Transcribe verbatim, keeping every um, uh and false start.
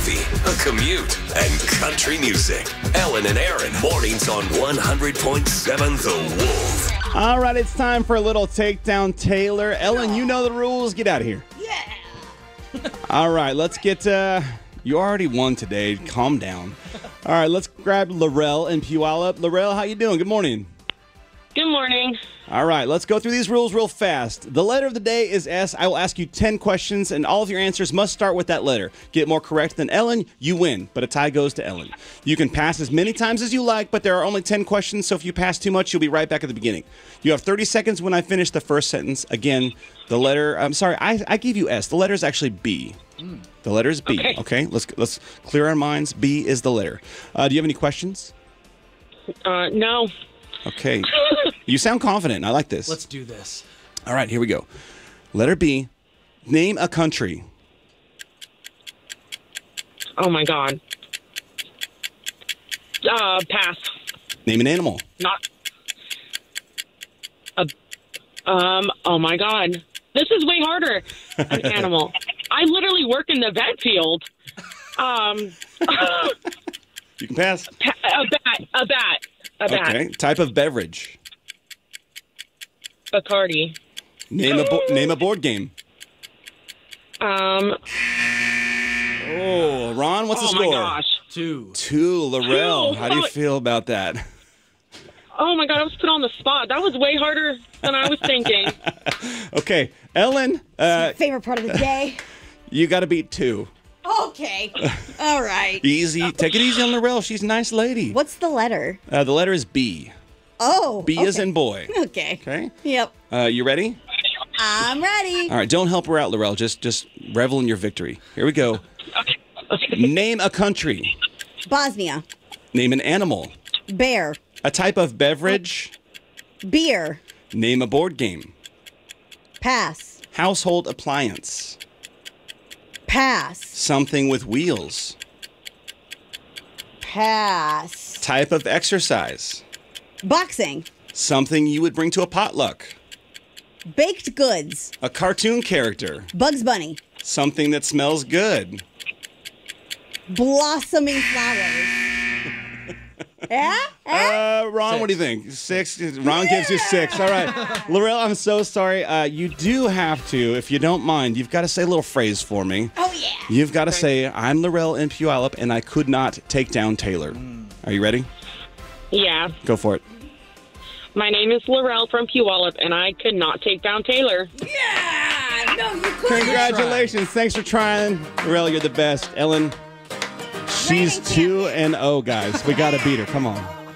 coffee, a commute, and country music. Ellen and Aaron, mornings on one hundred point seven The Wolf. All right, it's time for a little Takedown Taylor. Ellen, you know the rules. Get out of here. Yeah. All right, let's get... Uh, you already won today. Calm down. All right, let's grab Laurel and Puyallup. Laurel, how you doing? Good morning. Good morning. All right, let's go through these rules real fast. The letter of the day is S. I will ask you ten questions, and all of your answers must start with that letter. Get more correct than Ellen, you win, but a tie goes to Ellen. You can pass as many times as you like, but there are only ten questions, so if you pass too much, you'll be right back at the beginning. You have thirty seconds when I finish the first sentence. Again, the letter, I'm sorry, I, I gave you S. The letter is actually B. Mm. The letter is B, okay? okay? Let's, let's clear our minds. B is the letter. Uh, do you have any questions? Uh, no. Okay. You sound confident. I like this. Let's do this. All right, here we go. Letter B. Name a country. Oh, my God. Uh, pass. Name an animal. Not. A, um, oh, my God. This is way harder. An animal. I literally work in the vet field. Um, you can pass. A bat. A bat. A bat. Okay. Type of beverage. Bacardi. Name a bo- name a board game. Um. Oh, Ron, what's oh the score? Oh my gosh. Two. Two. Laurel, Two. how do you feel about that? Oh my God, I was put on the spot. That was way harder than I was thinking. Okay, Ellen. Uh, favorite part of the day. You got to beat two. Okay. All right. Easy. Take it easy on Laurel. She's a nice lady. What's the letter? Uh, the letter is B. Oh. B okay. is in boy. Okay. Okay. Yep. Uh, you ready? I'm ready. All right. Don't help her out, Laurel. Just, just revel in your victory. Here we go. Okay. Okay. Name a country. Bosnia. Name an animal. Bear. A type of beverage. Beer. Name a board game. Pass. Household appliance. Pass. Something with wheels. Pass. Type of exercise. Boxing. Something you would bring to a potluck. Baked goods. A cartoon character. Bugs Bunny. Something that smells good. Blossoming flowers. Yeah? Uh, Ron, Six. what do you think? Six. Ron yeah! gives you six. All right. Laurel, I'm so sorry. Uh, you do have to, if you don't mind, you've got to say a little phrase for me. Oh, yeah. You've got to say, I'm Laurel in Puyallup, and I could not take down Taylor. Mm. Are you ready? Yeah. Go for it. My name is Laurel from Puyallup, and I could not take down Taylor. Yeah! No, you couldn't. Congratulations. Thanks for trying. Laurel, you're the best. Ellen, she's two and oh, guys. We got to beat her. Come on.